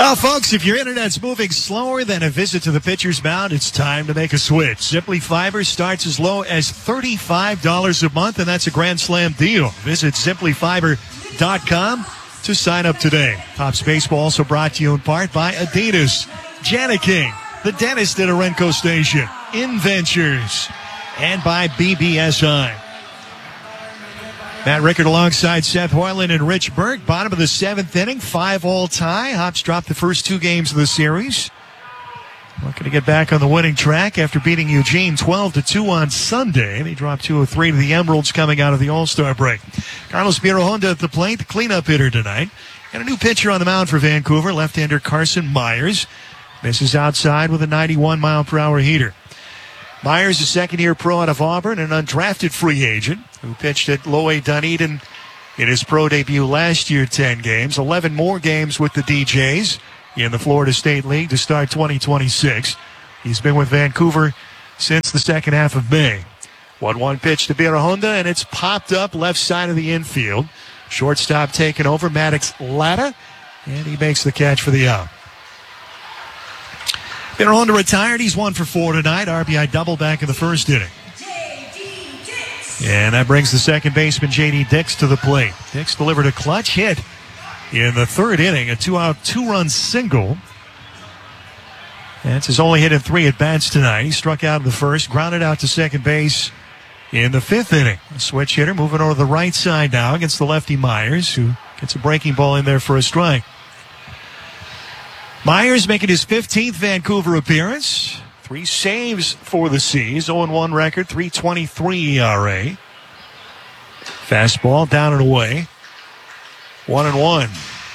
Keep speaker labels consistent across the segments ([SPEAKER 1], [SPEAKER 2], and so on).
[SPEAKER 1] Well, folks, if your internet's moving slower than a visit to the pitcher's mound, it's time to make a switch. Simply Fiber starts as low as $35 a month, and that's a Grand Slam deal. Visit simplyfiber.com to sign up today. Hops Baseball also brought to you in part by Adidas, Jani-King, the dentist at Orenco Station, InVentures, and by BBSI. Matt Rickard alongside Seth Hoyland and Rich Berg. Bottom of the seventh inning, 5-all tie. Hops dropped the first two games of the series. Looking to get back on the winning track after beating Eugene 12-2 on Sunday. They dropped 2-3 to the Emeralds coming out of the All-Star break. Carlos Birahonda at the plate, the cleanup hitter tonight. And a new pitcher on the mound for Vancouver, left-hander Carson Myers. Misses outside with a 91-mile-per-hour heater. Myers, a second-year pro out of Auburn, an undrafted free agent who pitched at Low-A Dunedin in his pro debut last year, 10 games. 11 more games with the DJs in the Florida State League to start 2026. He's been with Vancouver since the second half of May. 1-1 pitch to Birahonda, and it's popped up left side of the infield. Shortstop taken over, Maddox Latta, and he makes the catch for the out. Birahonda retired. He's 1 for 4 tonight. RBI double back in the first inning. And that brings the second baseman, J.D. Dix, to the plate. Dix delivered a clutch hit in the third inning, a 2-out, 2-run single. That's his only hit in 3 at-bats tonight. He struck out in the first, grounded out to second base in the fifth inning. A switch hitter moving over to the right side now against the lefty Myers, who gets a breaking ball in there for a strike. Myers making his 15th Vancouver appearance. 3 saves for the C's. 0-1 record, .323 ERA. Fastball down and away. 1-1.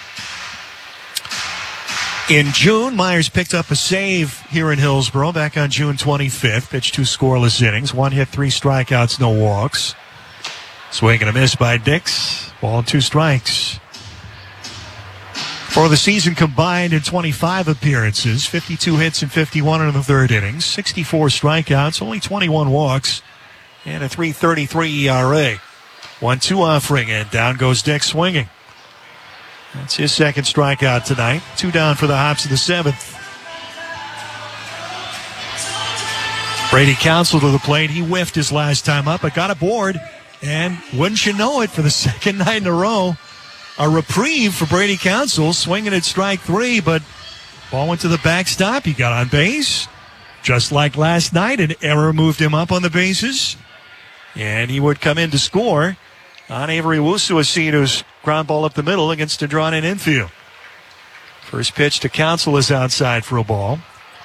[SPEAKER 1] In June, Myers picked up a save here in Hillsboro back on June 25th. Pitched 2 scoreless innings. 1 hit, 3 strikeouts, no walks. Swing and a miss by Dix. Ball and 2 strikes. For the season combined in 25 appearances, 52 hits and 51 in the third innings, 64 strikeouts, only 21 walks, and a .333 ERA. 1-2 offering, and down goes Dix swinging. That's his second strikeout tonight. 2 down for the Hops in the seventh. Brady Counsell to the plate. He whiffed his last time up, but got aboard, and wouldn't you know it, for the second night in a row, a reprieve for Brady Counsell, swinging at strike 3, but ball went to the backstop. He got on base. Just like last night, an error moved him up on the bases, and he would come in to score on Avery Wusuasito's ground ball up the middle against a drawn-in infield. First pitch to Counsell is outside for a ball.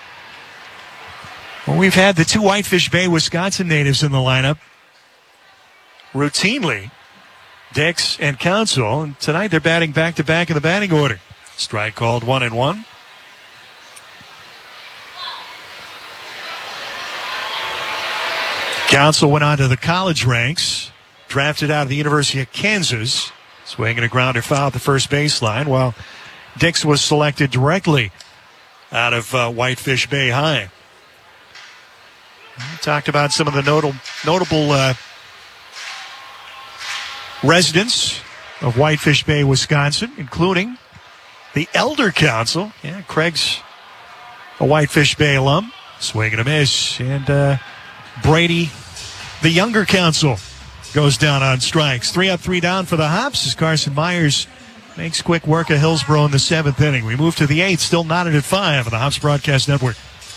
[SPEAKER 1] Well, we've had the 2 Whitefish Bay, Wisconsin natives in the lineup routinely, Dix and Counsell, and tonight they're batting back-to-back in the batting order. Strike called, 1-1. Counsell went on to the college ranks, drafted out of the University of Kansas, swinging a grounder foul at the first baseline, while Dix was selected directly out of Whitefish Bay High. We talked about some of the notable residents of Whitefish Bay, Wisconsin, including the elder Counsell. Yeah, Craig's a Whitefish Bay alum. Swing and a miss. And Brady, the younger Counsell, goes down on strikes. 3 up, 3 down for the Hops as Carson Myers makes quick work of Hillsboro in the seventh inning. We move to the eighth, still knotted at 5 on the Hops Broadcast Network.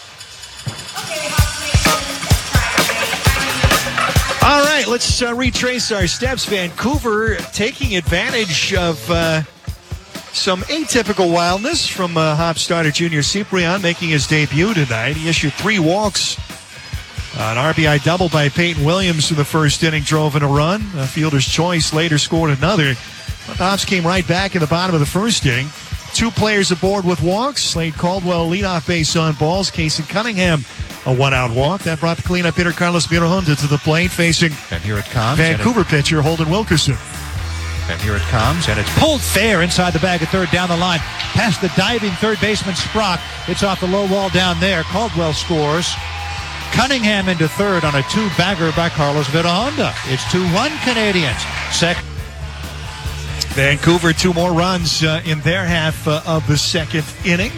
[SPEAKER 1] All right, let's retrace our steps. Vancouver taking advantage of some atypical wildness from Hops starter Junior Ciprian making his debut tonight. He issued 3 walks. An RBI double by Peyton Williams in the first inning drove in a run. A fielder's choice later scored another. But the Hops came right back in the bottom of the first inning. 2 players aboard with walks. Slade Caldwell leadoff base on balls. Casey Cunningham a 1-out walk. That brought the cleanup hitter Carlos Birahonda to the plate facing
[SPEAKER 2] and here it comes,
[SPEAKER 1] Vancouver pitcher Holden Wilkerson.
[SPEAKER 2] And here it comes, and it's pulled fair inside the bag at third down the line. Past the diving third baseman Sprock. It's off the low wall down there. Caldwell scores. Cunningham into third on a 2-bagger by Carlos Birahonda. It's 2-1 Canadians. Second.
[SPEAKER 1] Vancouver 2 more runs in their half of the second inning.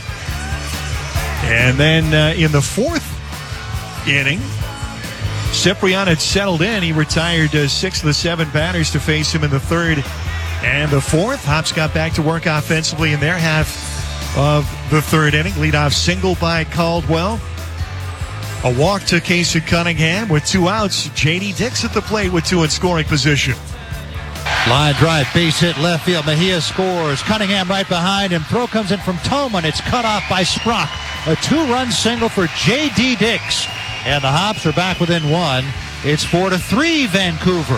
[SPEAKER 1] And then in the fourth inning, Ciprian had settled in. He retired 6 of the 7 batters to face him in the third and the fourth. Hops got back to work offensively in their half of the third inning. Leadoff single by Caldwell. A walk to Casey Cunningham with 2 outs. J.D. Dix at the plate with 2 in scoring position.
[SPEAKER 2] Line drive, base hit left field. Mejia scores. Cunningham right behind him. Throw comes in from Toman. It's cut off by Sprock. A 2-run single for J.D. Dix. And the Hops are back within 1. It's 4-3 Vancouver.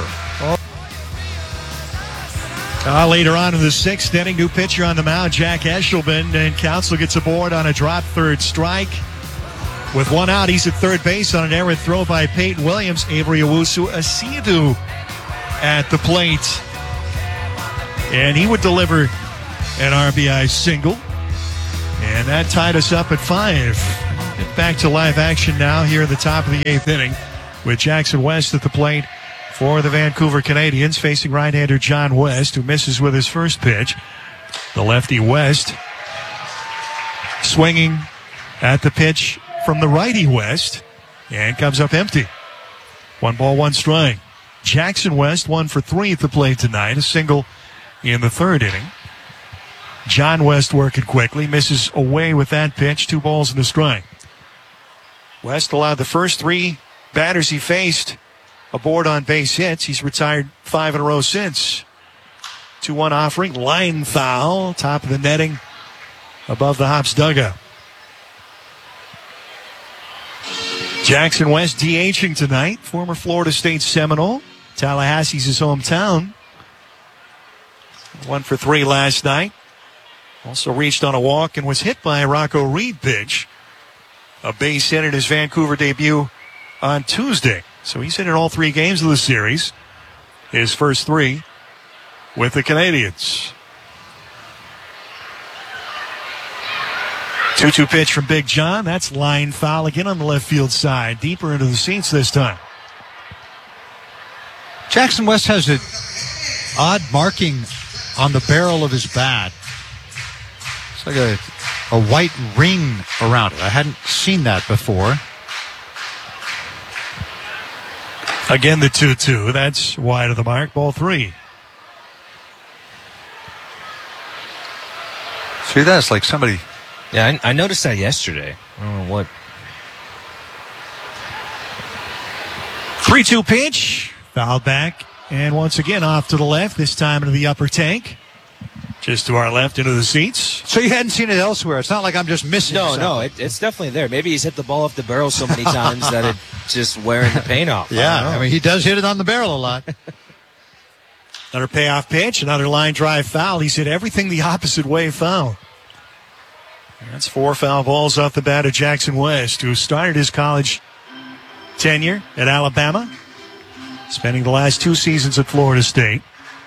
[SPEAKER 1] Later on in the 6th inning, new pitcher on the mound, Jack Eshelman. And Counsell gets aboard on a drop third strike. With 1 out, he's at third base on an errant throw by Peyton Williams. Avery Owusu-Asiedu at the plate. And he would deliver an RBI single. And that tied us up at 5. Get back to live action now here in the top of the 8th inning with Jackson West at the plate for the Vancouver Canadians, facing right-hander John West, who misses with his first pitch. The lefty West swinging at the pitch from the righty West and comes up empty. 1 ball, 1 strike. Jackson West 1 for 3 at the plate tonight, a single in the third inning. John West working quickly, misses away with that pitch, 2 balls and a strike. West allowed the first 3 batters he faced aboard on base hits. He's retired 5 in a row since. 2-1 offering, line foul, top of the netting above the Hops dugout. Jackson West DHing tonight, former Florida State Seminole. Tallahassee's his hometown. 1 for 3 last night. Also reached on a walk and was hit by a Rocco Reed pitch. A base hit in his Vancouver debut on Tuesday. So he's hit in all 3 games of the series. His first 3 with the Canadians. 2-2 pitch from Big John. That's line foul again on the left field side. Deeper into the seats this time.
[SPEAKER 2] Jackson West has an odd marking on the barrel of his bat. It's like a white ring around it. I hadn't seen that before.
[SPEAKER 1] Again, the 2-2. That's wide of the mark. Ball 3.
[SPEAKER 2] See, that's like somebody...
[SPEAKER 3] Yeah, I noticed that yesterday. I don't know what.
[SPEAKER 1] 3-2 pitch. Fouled back. And once again off to the left. This time into the upper tank. Just to our left into the seats.
[SPEAKER 2] So you hadn't seen it elsewhere. It's not like I'm just missing something.
[SPEAKER 3] No, it's definitely there. Maybe he's hit the ball off the barrel so many times that it's just wearing the paint off.
[SPEAKER 2] Yeah, I mean, he does hit it on the barrel a lot.
[SPEAKER 1] Another payoff pitch. Another line drive foul. He's hit everything the opposite way foul. That's 4 foul balls off the bat of Jackson West, who started his college tenure at Alabama, spending the last 2 seasons at Florida State.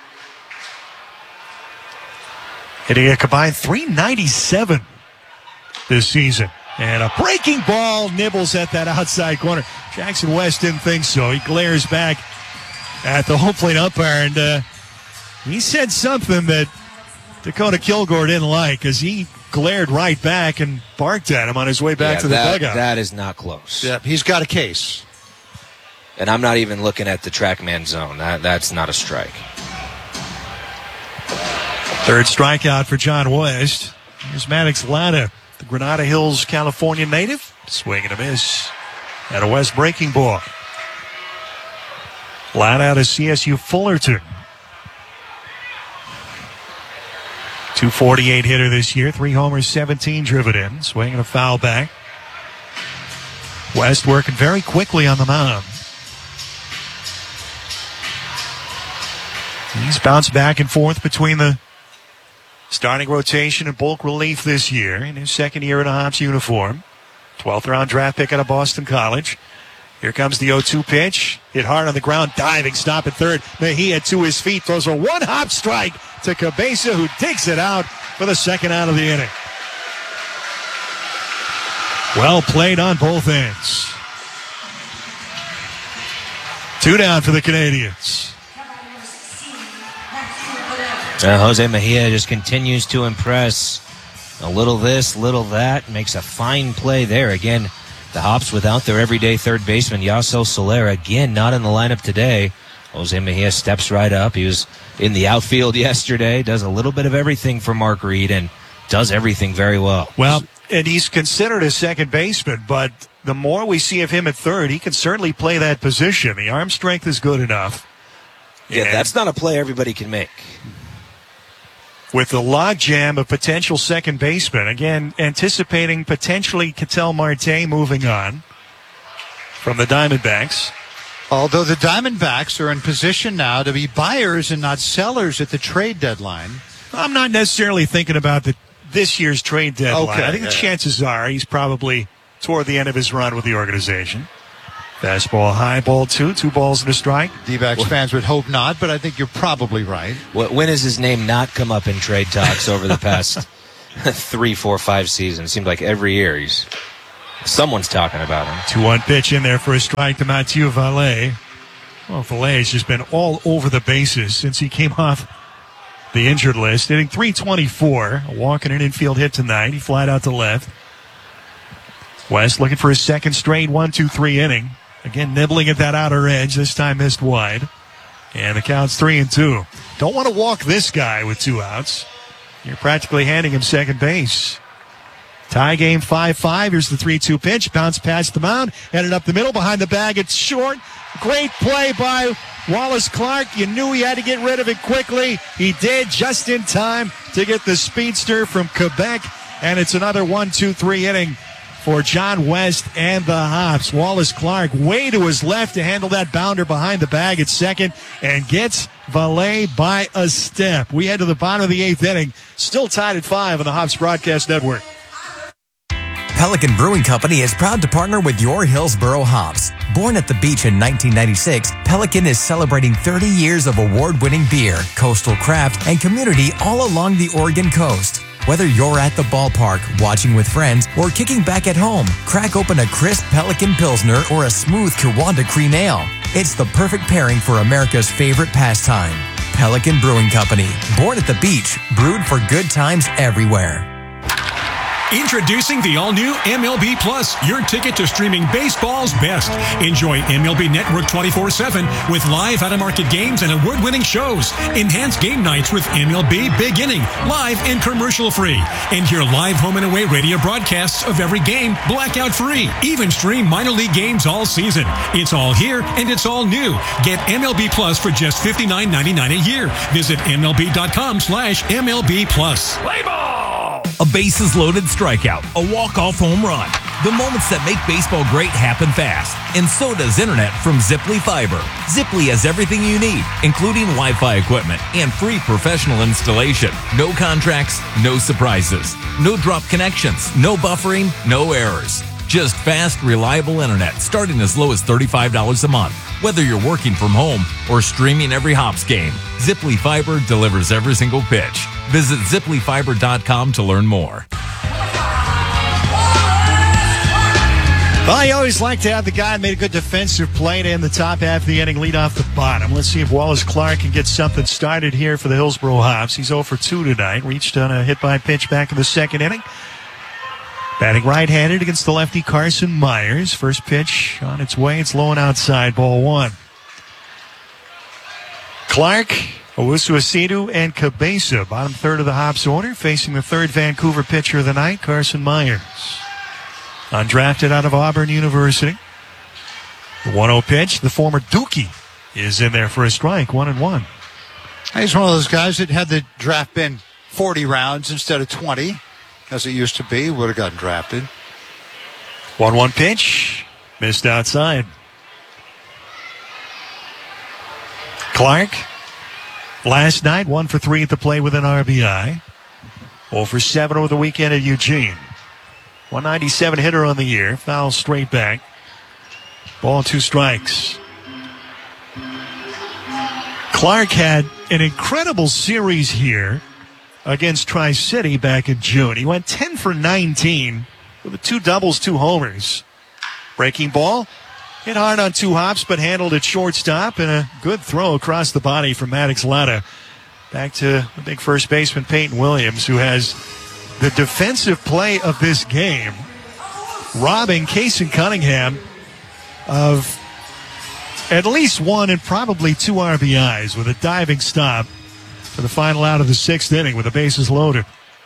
[SPEAKER 1] Hitting a combined .397 this season. And a breaking ball nibbles at that outside corner. Jackson West didn't think so. He glares back at the home plate umpire, and he said something that Dakota Kilgore didn't like, because he glared right back and barked at him on his way back to the dugout.
[SPEAKER 3] That is not close.
[SPEAKER 2] Yeah, he's got a case.
[SPEAKER 3] And I'm not even looking at the TrackMan zone. That's not a strike.
[SPEAKER 1] Third strikeout for John West. Here's Maddox Latta, the Granada Hills, California native. Swing and a miss. At a West breaking ball. Latta out of CSU Fullerton. 248 hitter this year. 3 homers, 17 driven in. Swing and a foul back. West working very quickly on the mound. He's bounced back and forth between the starting rotation and bulk relief this year in his second year in a Hops uniform. 12th round draft pick out of Boston College. Here comes the 0-2 pitch. Hit hard on the ground, diving, stop at third. Mejia to his feet, throws a one-hop strike to Cabeza, who digs it out for the second out of the inning. Well played on both ends. 2 down for the Canadians.
[SPEAKER 3] Jose Mejia just continues to impress. A little this, little that. Makes a fine play there. Again, the Hops without their everyday third baseman, Yasel Soler, again, not in the lineup today. Jose Mejia steps right up. He was in the outfield yesterday, does a little bit of everything for Mark Reed, and does everything very well.
[SPEAKER 1] Well, and he's considered a second baseman, but the more we see of him at third, he can certainly play that position. The arm strength is good enough.
[SPEAKER 3] Yeah,
[SPEAKER 1] and
[SPEAKER 3] that's not a play everybody can make.
[SPEAKER 1] With the logjam of potential second baseman, again, anticipating potentially Ketel Marte moving on from the Diamondbacks.
[SPEAKER 2] Although the Diamondbacks are in position now to be buyers and not sellers at the trade deadline.
[SPEAKER 1] I'm not necessarily thinking about this year's trade deadline.
[SPEAKER 2] Okay,
[SPEAKER 1] I think the chances are he's probably toward the end of his run with the organization. Fastball high, ball 2 balls and a strike.
[SPEAKER 2] D-backs fans would hope not, but I think you're probably right.
[SPEAKER 3] When has his name not come up in trade talks over the past 3, 4, 5 seasons? It seems like every year someone's talking about him.
[SPEAKER 1] 2-1 pitch in there for a strike to Mathieu Valet. Well, Valet has just been all over the bases since he came off the injured list. Hitting .324, a walk and an infield hit tonight. He flied out to left. West looking for his second straight 1-2-3 inning. Again, nibbling at that outer edge. This time missed wide. And the count's 3-2. Don't want to walk this guy with 2 outs. You're practically handing him second base. Tie game 5-5. Here's the 3-2 pitch. Bounce past the mound. Headed up the middle. Behind the bag. It's short. Great play by Wallace Clark. You knew he had to get rid of it quickly. He did just in time to get the speedster from Quebec. And it's another 1-2-3 inning for John West and the Hops. Wallace Clark way to his left to handle that bounder behind the bag at second and gets Valet by a step. We head to the bottom of the 8th inning. Still tied at 5 on the Hops Broadcast Network.
[SPEAKER 4] Pelican Brewing Company is proud to partner with your Hillsboro Hops. Born at the beach in 1996, Pelican is celebrating 30 years of award-winning beer, coastal craft, and community all along the Oregon coast. Whether you're at the ballpark, watching with friends, or kicking back at home, crack open a crisp Pelican Pilsner or a smooth Kiwanda Cream Ale. It's the perfect pairing for America's favorite pastime. Pelican Brewing Company. Born at the beach, brewed for good times everywhere.
[SPEAKER 5] Introducing the all-new MLB Plus, your ticket to streaming baseball's best. Enjoy MLB Network 24/7 with live out-of-market games and award-winning shows. Enhance game nights with MLB Big Inning, live and commercial-free. And hear live home and away radio broadcasts of every game, blackout-free. Even stream minor league games all season. It's all here and it's all new. Get MLB Plus for just $59.99 a year. Visit MLB.com/MLB Plus. Play ball!
[SPEAKER 6] A bases-loaded strikeout, a walk-off home run. The moments that make baseball great happen fast. And so does internet from Ziply Fiber. Ziply has everything you need, including Wi-Fi equipment and free professional installation. No contracts, no surprises. No drop connections, no buffering, no errors. Just fast, reliable internet starting as low as $35 a month. Whether you're working from home or streaming every Hops game, Ziply Fiber delivers every single pitch. Visit ZiplyFiber.com to learn more.
[SPEAKER 1] Well, you always like to have the guy that made a good defensive play to end the top half of the inning, lead off the bottom. Let's see if Wallace Clark can get something started here for the Hillsboro Hops. He's 0 for 2 tonight. Reached on a hit-by-pitch back in the second inning. Batting right-handed against the lefty Carson Myers. First pitch on its way. It's low and outside, ball 1. Clark, Owusu-Asiedu, and Cabeza, bottom third of the Hops order, facing the third Vancouver pitcher of the night, Carson Myers. Undrafted out of Auburn University. The 1-0 pitch, the former Dookie is in there for a strike, 1-1.
[SPEAKER 2] He's one of those guys that had the draft been 40 rounds instead of 20, as it used to be, would have gotten drafted.
[SPEAKER 1] 1-1 pitch, missed outside. Clark, last night, 1 for 3 at the plate with an RBI. 0 for 7 over the weekend at Eugene. 197 hitter on the year, foul straight back. Ball 2 strikes. Clark had an incredible series here against Tri-City back in June. He went 10 for 19 with 2 doubles, 2 homers. Breaking ball, hit hard on 2 hops, but handled at shortstop, and a good throw across the body from Maddox Latta Back to the big first baseman, Peyton Williams, who has the defensive play of this game, robbing Kason Cunningham of at least one and probably 2 RBIs with a diving stop for the final out of the 6th inning with the bases loaded.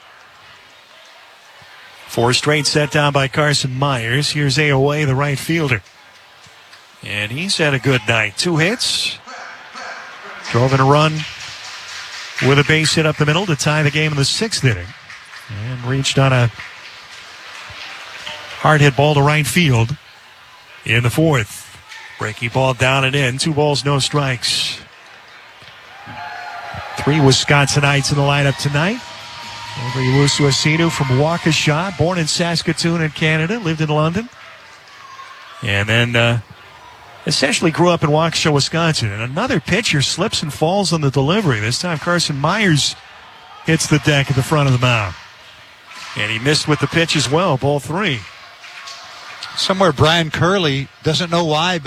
[SPEAKER 1] 4 straight set down by Carson Myers. Here's AOA, the right fielder. And he's had a good night. 2 hits. Drove in a run with a base hit up the middle to tie the game in the 6th inning. And reached on a hard hit ball to right field in the 4th. Breaking ball down and in. 2 balls, no strikes. 3 Wisconsinites in the lineup tonight. Avery Lusuasinu from Waukesha, born in Saskatoon in Canada, lived in London. And then essentially grew up in Waukesha, Wisconsin. And another pitcher slips and falls on the delivery. This time Carson Myers hits the deck at the front of the mound. And he missed with the pitch as well, ball 3.
[SPEAKER 2] Somewhere Brian Curley doesn't know why, but